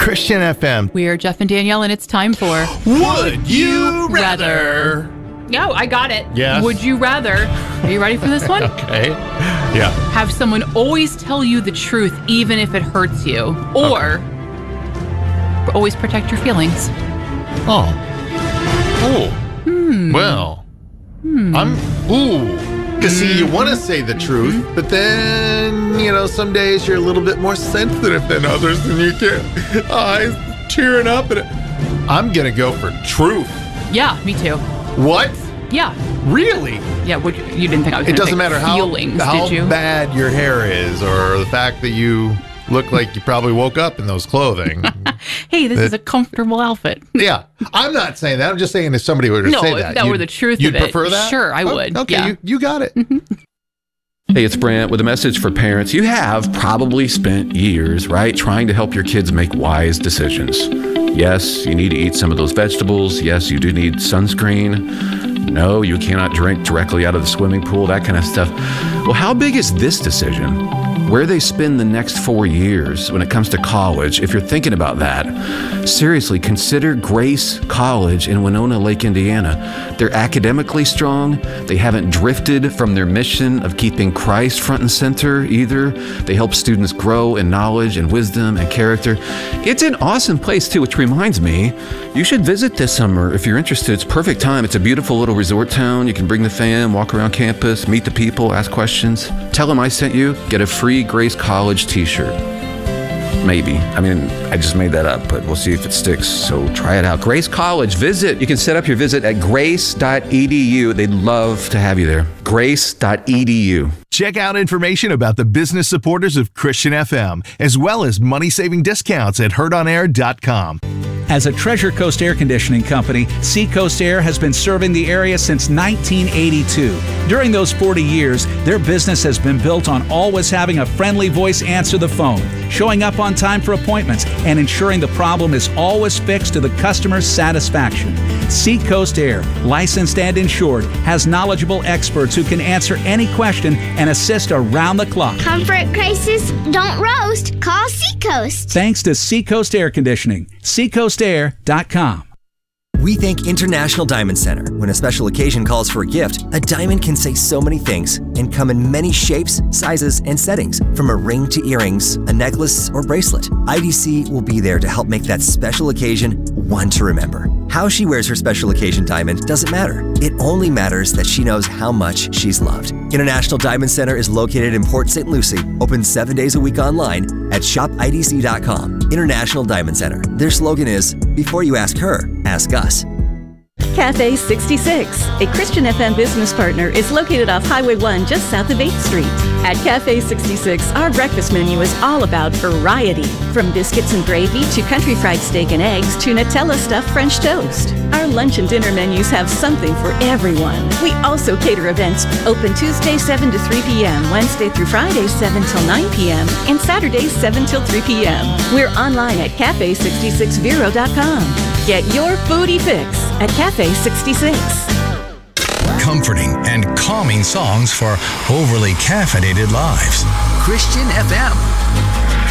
Christian FM. We are Jeff and Danielle, and it's time for Would You Rather? No, I got it. Yes. Would you rather? Are you ready for this one? Okay. Yeah. Have someone always tell you the truth, even if it hurts you, or always protect your feelings? Oh. Well. Because see, you want to say the truth, but then, some days you're a little bit more sensitive than others, and you get eyes tearing up. And I'm going to go for truth. Yeah, me too. What? Yeah. Really? Yeah, you didn't think I was It going to doesn't matter how did you? bad your hair is, or the fact that you look like you probably woke up in those clothing. Hey, this is a comfortable outfit. Yeah. I'm not saying that. I'm just saying if somebody were to say that. If that were the truth of it. You'd prefer that? Sure, I would. Okay, yeah. you got it. Hey, it's Brent with a message for parents. You have probably spent years, right, trying to help your kids make wise decisions. Yes, you need to eat some of those vegetables. Yes, you do need sunscreen. No, you cannot drink directly out of the swimming pool, that kind of stuff. Well, how big is this decision? Where they spend the next 4 years when it comes to college, if you're thinking about that, seriously, consider Grace College in Winona Lake, Indiana. They're academically strong. They haven't drifted from their mission of keeping Christ front and center either. They help students grow in knowledge and wisdom and character. It's an awesome place too, which reminds me, you should visit this summer if you're interested. It's perfect time. It's a beautiful little resort town. You can bring the fam, walk around campus, meet the people, ask questions. Tell them I sent you. Get a free Grace College t-shirt. Maybe. I mean, I just made that up, but we'll see if it sticks. So try it out. Grace College, visit. You can set up your visit at grace.edu. They'd love to have you there. Grace.edu. Check out information about the business supporters of Christian FM, as well as money-saving discounts at heardonair.com. As a Treasure Coast air conditioning company, Seacoast Air has been serving the area since 1982. During those 40 years, their business has been built on always having a friendly voice answer the phone, showing up on time for appointments, and ensuring the problem is always fixed to the customer's satisfaction. Seacoast Air, licensed and insured, has knowledgeable experts who can answer any question and assist around the clock. Comfort crisis, don't roast. Call Seacoast. Thanks to Seacoast Air Conditioning. SeacoastAir.com. We think International Diamond Center. When a special occasion calls for a gift, a diamond can say so many things and come in many shapes, sizes, and settings, from a ring to earrings, a necklace, or bracelet. IDC will be there to help make that special occasion one to remember. How she wears her special occasion diamond doesn't matter. It only matters that she knows how much she's loved. International Diamond Center is located in Port St. Lucie, open 7 days a week online at shopidc.com. International Diamond Center. Their slogan is, before you ask her, ask us. Cafe 66, a Christian FM business partner, is located off Highway 1 just south of 8th Street. At Cafe 66, our breakfast menu is all about variety. From biscuits and gravy to country fried steak and eggs to Nutella stuffed French toast. Our lunch and dinner menus have something for everyone. We also cater events, open Tuesday 7 to 3 p.m., Wednesday through Friday 7 till 9 p.m., and Saturdays 7 till 3 p.m. We're online at cafe66vero.com. Get your foodie fix at Cafe 66. Comforting and calming songs for overly caffeinated lives. Christian FM.